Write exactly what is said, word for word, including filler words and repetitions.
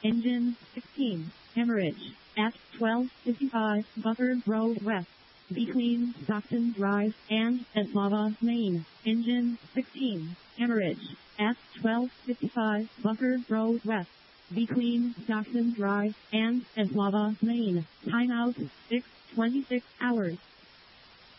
Engine sixteen, hemorrhage, at twelve fifty-five Buffer Road West, between Stockton Drive and Eslava, Maine. Engine sixteen, hemorrhage, at twelve fifty-five Buffer Road West, between Stockton Drive and Eslava, Maine. Timeout six twenty-six hours.